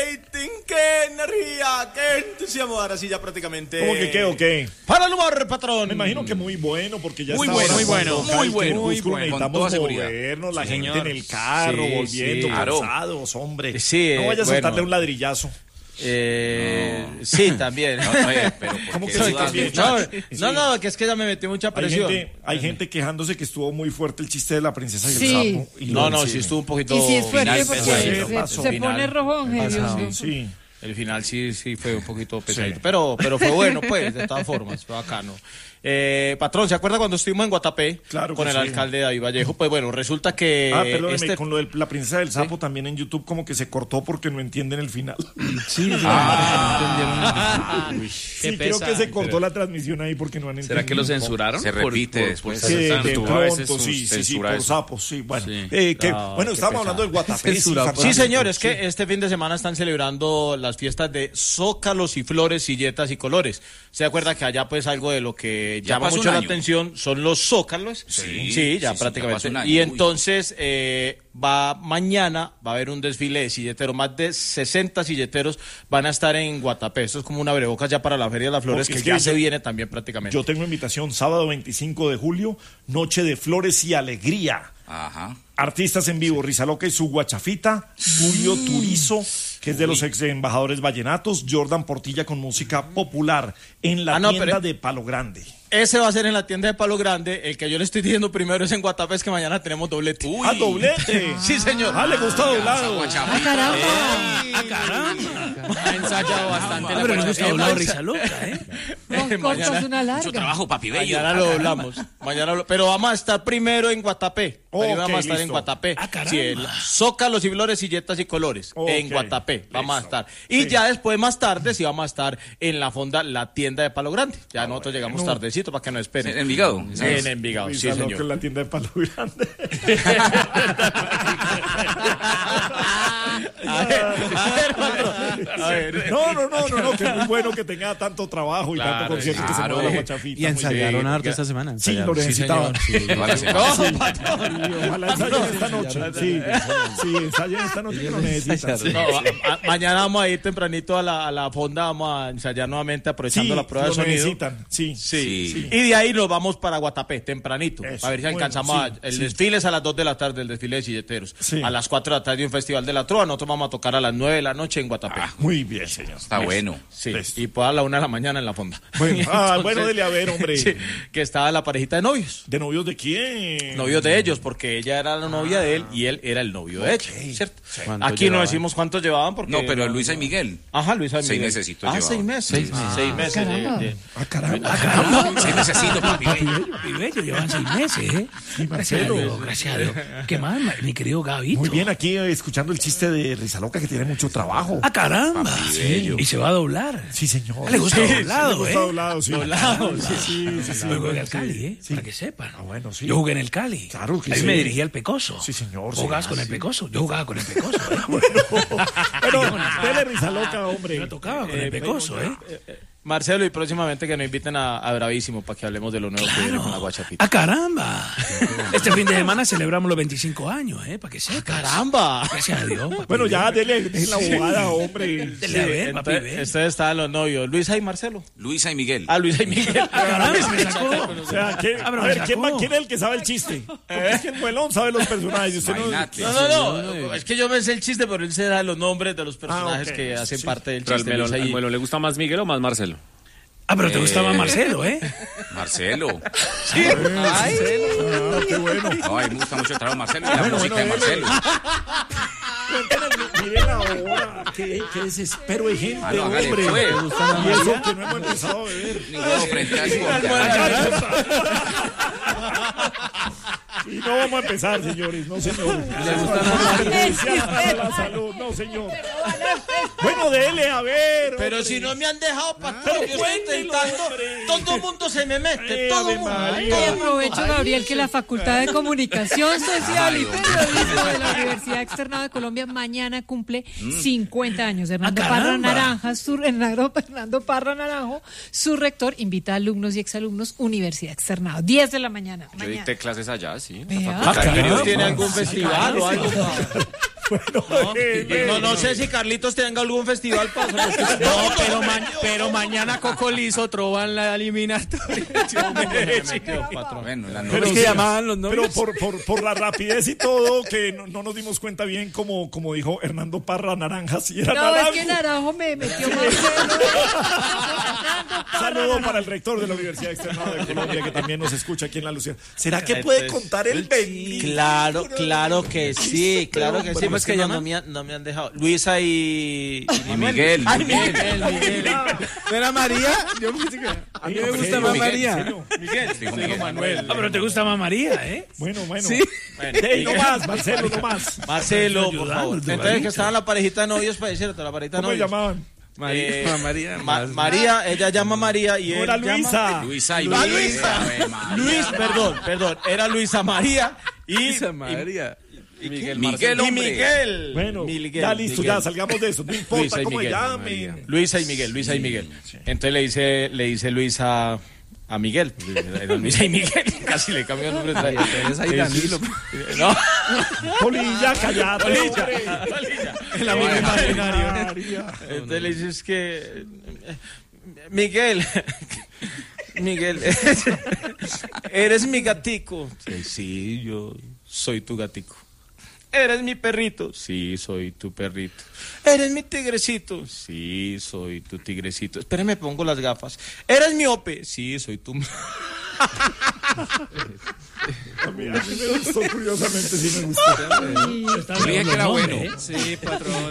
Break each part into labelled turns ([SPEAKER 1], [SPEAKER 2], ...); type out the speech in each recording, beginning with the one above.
[SPEAKER 1] rating, qué energía, qué entusiasmo. Ahora sí ya prácticamente...
[SPEAKER 2] ¿Cómo que qué o qué?
[SPEAKER 1] Para el humor, patrón.
[SPEAKER 2] Me imagino que muy bueno, porque ya
[SPEAKER 1] muy
[SPEAKER 2] está
[SPEAKER 1] bueno,
[SPEAKER 2] ahora
[SPEAKER 1] muy bueno.
[SPEAKER 2] Necesitamos movernos, la gente en el carro, volviendo, cansados, hombre.
[SPEAKER 1] Sí,
[SPEAKER 2] no vaya a soltarle un ladrillazo.
[SPEAKER 1] Sí, también.
[SPEAKER 2] ¿Cómo que sí también?
[SPEAKER 1] No, que es que ya me metí mucha presión.
[SPEAKER 2] Hay gente quejándose que estuvo muy fuerte el chiste de la princesa y el sapo. Y
[SPEAKER 1] sí estuvo un poquito.
[SPEAKER 3] Y sí es fuerte
[SPEAKER 1] final,
[SPEAKER 3] porque se pone rojo,
[SPEAKER 1] sí. El final sí fue un poquito pesadito, pero fue bueno, pues, de todas formas, fue bacano. Patrón, ¿se acuerda cuando estuvimos en Guatapé con el alcalde David Vallejo? Pues bueno, resulta que...
[SPEAKER 2] perdóneme, con lo de la princesa del sapo también en YouTube como que se cortó porque no entienden el final.
[SPEAKER 4] Sí,
[SPEAKER 2] creo que se cortó la transmisión ahí porque no han entendido.
[SPEAKER 4] ¿Será que lo censuraron?
[SPEAKER 5] Se repite después.
[SPEAKER 2] De pronto, sí, por sapos, sí. Bueno, estábamos hablando del Guatapé.
[SPEAKER 1] Sí, señor, es que este fin de semana están celebrando las fiestas de zócalos y flores, silletas y colores. ¿Se acuerda que allá pues algo de lo que llama mucho la atención son los zócalos? Sí, ya prácticamente. Y entonces mañana va a haber un desfile de silleteros, más de 60 silleteros van a estar en Guatapé. Esto es como una abrebocas ya para la Feria de las Flores, que ya se viene también prácticamente.
[SPEAKER 2] Yo tengo invitación sábado 25 de julio, noche de flores y alegría.
[SPEAKER 5] Ajá.
[SPEAKER 2] Artistas en vivo, Rizaloca y su guachafita, Julio Turizo, que es de los ex embajadores vallenatos, Jordan Portilla con música popular en la tienda de Palo Grande.
[SPEAKER 1] Ese va a ser en la tienda de Palo Grande. El que yo le estoy diciendo primero es en Guatapé, es que mañana tenemos doblete.
[SPEAKER 2] ¿Doblete?
[SPEAKER 1] Sí, señor.
[SPEAKER 2] Le gustó doblado.
[SPEAKER 3] ¡Caramba!
[SPEAKER 4] Ha ensayado bastante. Pero le gusta doblado Rizaloca,
[SPEAKER 5] Mucho trabajo, papi bello.
[SPEAKER 1] Mañana lo doblamos. Pero vamos a estar primero en Guatapé. Vamos a estar en Guatapé. Sí, zócalos y flores, silletas y colores. En Guatapé vamos a estar. Y ya después, más tarde, sí vamos a estar en la fonda, la tienda de Palo Grande. Ya nosotros llegamos tardecito para que nos esperen.
[SPEAKER 5] ¿En Envigado?
[SPEAKER 1] En Envigado, sí, señor.
[SPEAKER 2] En la tienda de Palo Grande. A ver. No, que es muy bueno que tenga tanto trabajo y tanto concierto que se mueva la guachafita.
[SPEAKER 4] Y ensayaron harto esta semana.
[SPEAKER 2] Sí, lo necesitaban. Ojalá ensayen esta noche. Sí, ensayen esta noche que lo necesitan.
[SPEAKER 1] Mañana vamos a ir tempranito a la fonda, vamos a ensayar nuevamente aprovechando la prueba de sonido. Sí. Y de ahí nos vamos para Guatapé, tempranito, a ver si alcanzamos. El desfile es a las 2 de la tarde, el desfile de silleteros. A las 4 de la tarde un festival de la trova, nosotros vamos a tocar a las 9 de la noche en Guatapé.
[SPEAKER 2] Muy bien, señor.
[SPEAKER 5] Está bueno.
[SPEAKER 1] Sí, y pues a la 1 de la mañana en la fonda.
[SPEAKER 2] Bueno, entonces, dele a ver, hombre.
[SPEAKER 1] Sí, que estaba la parejita de novios.
[SPEAKER 2] ¿De novios de quién?
[SPEAKER 1] Novios de ellos, porque ella era la novia de él y él era el novio de ella, ¿cierto? Aquí no decimos cuántos llevaban porque...
[SPEAKER 5] No, pero Luisa y Miguel.
[SPEAKER 1] Ajá, Luisa y Miguel.
[SPEAKER 5] 6 mesecitos llevaban.
[SPEAKER 1] 6 meses. 6 meses.
[SPEAKER 2] Caramba.
[SPEAKER 5] 6 mesecitos, papi
[SPEAKER 4] bello. Llevan 6 meses, ¿eh? Gracias a Dios. ¿Qué más, mi querido Gabito?
[SPEAKER 2] Muy bien, aquí escuchando el chiste de Rizaloca, que tiene mucho trabajo.
[SPEAKER 4] ¡Caramba! Y se va a doblar.
[SPEAKER 2] Sí, señor.
[SPEAKER 4] Le gusta doblado,
[SPEAKER 2] Doblado, sí.
[SPEAKER 4] Sí. Yo jugué al Cali, ¿eh? Para que sepan.
[SPEAKER 2] Bueno, sí.
[SPEAKER 4] Yo jugué en el Cali.
[SPEAKER 2] Claro que
[SPEAKER 4] ahí me dirigí al Pecoso.
[SPEAKER 2] Sí, señor.
[SPEAKER 4] ¿Jugabas con el Pecoso? Yo jugaba con el Pecoso.
[SPEAKER 2] Pero dele Rizaloca, hombre.
[SPEAKER 4] Yo tocaba con el Pecoso, ¿eh?
[SPEAKER 1] Marcelo, y próximamente que nos inviten a Bravísimo para que hablemos de lo nuevo que viene con la guachafita.
[SPEAKER 4] ¡Caramba! Este fin de semana celebramos los 25 años, para que sepas.
[SPEAKER 1] ¡Caramba!
[SPEAKER 4] Gracias a Dios.
[SPEAKER 2] Bueno, ya dele la abogada, hombre.
[SPEAKER 4] Dele a ver, papi, ve.
[SPEAKER 1] Ustedes estaban los novios, Luisa y Marcelo.
[SPEAKER 5] Luisa y Miguel.
[SPEAKER 1] Luisa y Miguel.
[SPEAKER 4] ¡Caramba, me sacó!
[SPEAKER 2] O sea, a ver, ¿quién es el que sabe el chiste? Porque es que el Muelón sabe los personajes. Usted
[SPEAKER 1] no. Es que yo me sé el chiste, pero él se da los nombres de los personajes que hacen parte del chiste.
[SPEAKER 6] Pero al Muelón le gusta más Miguel o más Marcelo.
[SPEAKER 4] Pero te gustaba Marcelo, ¿eh?
[SPEAKER 5] Marcelo.
[SPEAKER 1] Sí.
[SPEAKER 2] Marcelo. Qué bueno.
[SPEAKER 5] No, a mí me gusta mucho el trabajo de Marcelo y la música de Marcelo.
[SPEAKER 2] Miren ahora, qué desespero de gente, hombre. Y eso que no hemos empezado a beber.
[SPEAKER 5] Ninguno frente al
[SPEAKER 2] Y no vamos a empezar, señores, no, señor. La salud, no, señor. Bueno, dele, a ver.
[SPEAKER 1] Pero si no me han dejado, patrón, yo estoy intentando. Todo el mundo se me mete, todo el mundo.
[SPEAKER 3] Y aprovecho, Gabriel, que la Facultad de Comunicación Social y Periodismo de la Universidad Externado de Colombia mañana cumple 50 años. Fernando Parra Naranjo, su rector, invita a alumnos y exalumnos Universidad Externado. 10 de la mañana.
[SPEAKER 6] Yo dicté clases allá, sí.
[SPEAKER 1] ¿Tiene algún festival o algo?
[SPEAKER 2] Bueno,
[SPEAKER 1] no sé si Carlitos tenga algún festival para...
[SPEAKER 4] pero mañana Coco Lizo trova en la eliminatoria.
[SPEAKER 5] Bueno, la
[SPEAKER 4] ¿Cómo es que llamaban los
[SPEAKER 2] pero
[SPEAKER 4] novios?
[SPEAKER 2] por la rapidez y todo, que no nos dimos cuenta bien, como dijo Hernando Parra, naranja, si era
[SPEAKER 3] No,
[SPEAKER 2] naranjo.
[SPEAKER 3] es que Naranjo me metió más.
[SPEAKER 2] Saludo para el rector de la Universidad Externada de Colombia, que también nos escucha aquí en La Luciana. ¿Será que puede contar el 20?
[SPEAKER 1] Claro que sí, claro que sí.
[SPEAKER 4] ¿Cómo es que
[SPEAKER 1] no
[SPEAKER 4] llaman?
[SPEAKER 1] me han dejado. Luisa y
[SPEAKER 5] Miguel.
[SPEAKER 1] Ay, Miguel.
[SPEAKER 4] ¿No era María? Yo pensé que... A mí me gusta más María.
[SPEAKER 5] Miguel.
[SPEAKER 1] Manuel.
[SPEAKER 4] Ah, pero te gusta más María, ¿eh?
[SPEAKER 2] Bueno.
[SPEAKER 4] Sí.
[SPEAKER 2] Ey, no más, Marcelo, no más.
[SPEAKER 1] Marcelo, por favor. Entonces, que estaban la parejita de novios para decirte, la parejita de
[SPEAKER 2] ¿Cómo le
[SPEAKER 1] novios.
[SPEAKER 2] llamaban?
[SPEAKER 1] María, ella llama María y
[SPEAKER 2] No
[SPEAKER 1] él
[SPEAKER 2] era Luisa.
[SPEAKER 1] llama...
[SPEAKER 5] Luisa y
[SPEAKER 1] Luis, perdón, era Luisa María y...
[SPEAKER 6] María.
[SPEAKER 5] Miguel,
[SPEAKER 1] y Miguel.
[SPEAKER 2] Bueno,
[SPEAKER 1] Miguel,
[SPEAKER 2] ya listo,
[SPEAKER 1] Miguel.
[SPEAKER 2] ya salgamos de eso. No importa
[SPEAKER 1] Luisa y
[SPEAKER 2] cómo
[SPEAKER 1] Miguel.
[SPEAKER 2] llamen.
[SPEAKER 1] Luisa y Miguel. Entonces le dice Luisa a Miguel. Luisa y Miguel. Casi le cambió el nombre. No.
[SPEAKER 2] Polilla, callate.
[SPEAKER 1] Polilla. El amigo imaginario.
[SPEAKER 2] María.
[SPEAKER 1] Entonces le dices que... Miguel, eres mi gatico. Sí, yo soy tu gatico. ¿Eres mi perrito? Sí, soy tu perrito. ¿Eres mi tigrecito? Sí, soy tu tigrecito. Espérame, pongo las gafas. ¿Eres miope? Sí, soy tu...
[SPEAKER 2] A mí me gustó, curiosamente, sí me gustó.
[SPEAKER 5] Dije que era bueno.
[SPEAKER 4] Sí, patrón.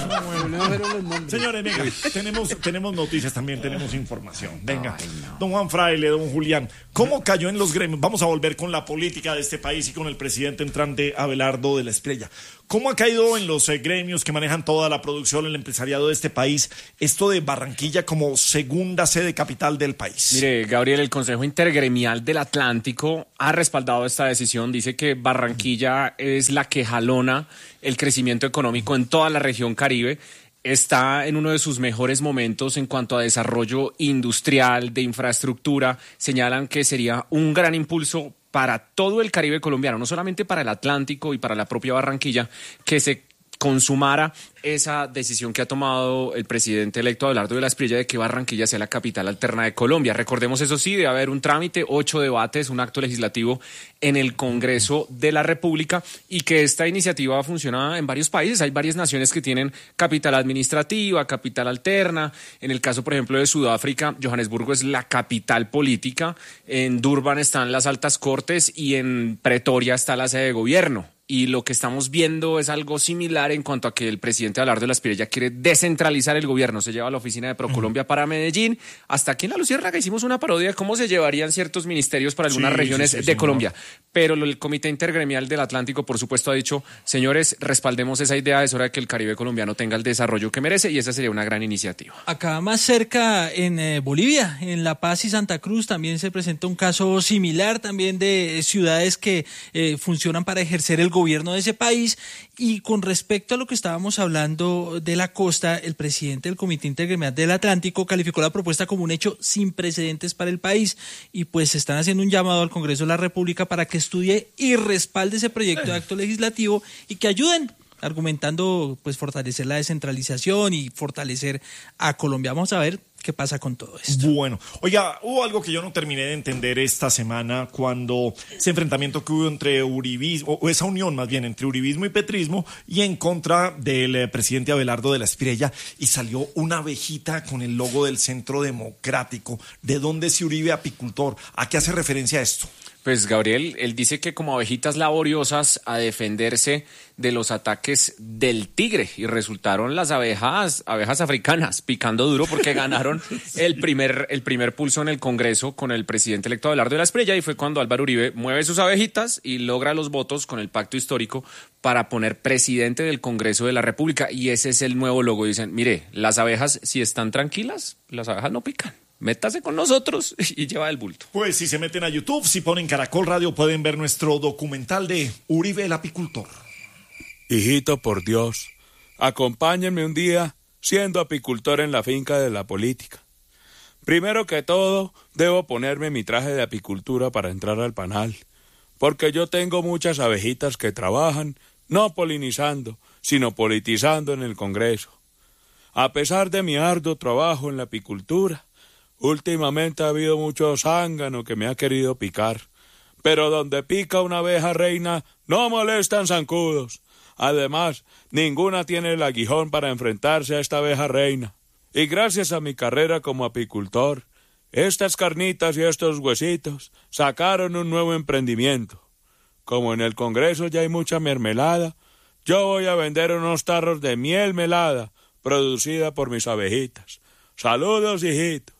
[SPEAKER 2] Señores, venga, tenemos noticias también, tenemos información. Venga, don Juan Fraile, don Julián, ¿cómo cayó en los gremios? Vamos a volver con la política de este país y con el presidente entrante Abelardo de la Espriella. ¿Cómo ha caído en los gremios que manejan toda la producción, el empresariado de este país, esto de Barranquilla como segunda sede capital del país?
[SPEAKER 6] Mire, Gabriel, el Consejo Intergremial del Atlántico ha respaldado esta decisión. Dice que Barranquilla es la que jalona el crecimiento económico en toda la región Caribe. Está en uno de sus mejores momentos en cuanto a desarrollo industrial, de infraestructura. Señalan que sería un gran impulso para todo el Caribe colombiano, no solamente para el Atlántico y para la propia Barranquilla, que se consumara esa decisión que ha tomado el presidente electo Abelardo de la Espriella de que Barranquilla sea la capital alterna de Colombia. Recordemos, eso sí, debe haber un trámite, 8 debates, un acto legislativo en el Congreso de la República, y que esta iniciativa funciona en varios países. Hay varias naciones que tienen capital administrativa, capital alterna. En el caso, por ejemplo, de Sudáfrica, Johannesburgo es la capital política, en Durban están las altas cortes y en Pretoria está la sede de gobierno. Y lo que estamos viendo es algo similar en cuanto a que el presidente Abelardo de la Espriella quiere descentralizar el gobierno. Se lleva la oficina de ProColombia para Medellín. Hasta aquí en La Luciérnaga hicimos una parodia de cómo se llevarían ciertos ministerios para algunas regiones de Colombia. Pero el Comité Intergremial del Atlántico, por supuesto, ha dicho, señores, respaldemos esa idea, es hora de que el Caribe colombiano tenga el desarrollo que merece, y esa sería una gran iniciativa.
[SPEAKER 7] Acá más cerca, en Bolivia, en La Paz y Santa Cruz, también se presenta un caso similar, también de ciudades que funcionan para ejercer el gobierno de ese país. Y con respecto a lo que estábamos hablando de la costa, el presidente del Comité Intergremial del Atlántico calificó la propuesta como un hecho sin precedentes para el país, y pues están haciendo un llamado al Congreso de la República para que estudie y respalde ese proyecto de acto legislativo y que ayuden, argumentando pues fortalecer la descentralización y fortalecer a Colombia. Vamos a ver qué pasa con todo esto.
[SPEAKER 2] Bueno, oiga, hubo algo que yo no terminé de entender esta semana cuando ese enfrentamiento que hubo entre uribismo, o esa unión más bien entre uribismo y petrismo, y en contra del presidente Abelardo de la Espriella, y salió una abejita con el logo del Centro Democrático. ¿De dónde es Uribe apicultor? ¿A qué hace referencia esto?
[SPEAKER 6] Pues Gabriel, él dice que como abejitas laboriosas a defenderse de los ataques del tigre, y resultaron las abejas africanas picando duro porque ganaron el primer pulso en el Congreso con el presidente electo Abelardo de la Espriella, y fue cuando Álvaro Uribe mueve sus abejitas y logra los votos con el pacto histórico para poner presidente del Congreso de la República, y ese es el nuevo logo. Dicen, mire, las abejas si están tranquilas, las abejas no pican. Métase con nosotros y lleva el bulto.
[SPEAKER 2] Pues si se meten a YouTube, si ponen Caracol Radio, pueden ver nuestro documental de Uribe el apicultor.
[SPEAKER 8] Hijito, por Dios, acompáñenme un día siendo apicultor en la finca de la política. Primero que todo, debo ponerme mi traje de apicultura para entrar al panal, porque yo tengo muchas abejitas que trabajan no polinizando, sino politizando en el Congreso. A pesar de mi arduo trabajo en la apicultura, últimamente ha habido mucho zángano que me ha querido picar. Pero donde pica una abeja reina, no molestan zancudos. Además, ninguna tiene el aguijón para enfrentarse a esta abeja reina. Y gracias a mi carrera como apicultor, estas carnitas y estos huesitos sacaron un nuevo emprendimiento. Como en el Congreso ya hay mucha mermelada, yo voy a vender unos tarros de miel melada producida por mis abejitas. Saludos, hijitos.